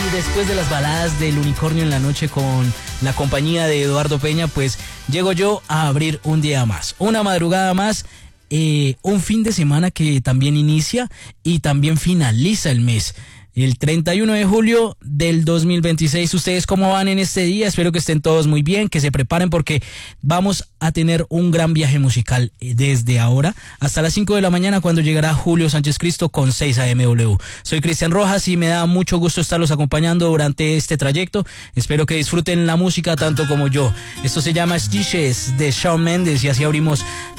después de las baladas del Unicornio en la Noche con la compañía de Eduardo Peña, pues llego yo a abrir un día más, una madrugada más, un fin de semana que también inicia y también finaliza el mes. El 31 de julio del 2026. ¿Ustedes cómo van en este día? Espero que estén todos muy bien, que se preparen porque vamos a tener un gran viaje musical desde ahora hasta las 5 de la mañana cuando llegará Julio Sánchez Cristo con 6 AMW. Soy Cristian Rojas y me da mucho gusto estarlos acompañando durante este trayecto. Espero que disfruten la música tanto como yo. Esto se llama Stitches de Shawn Mendes y así abrimos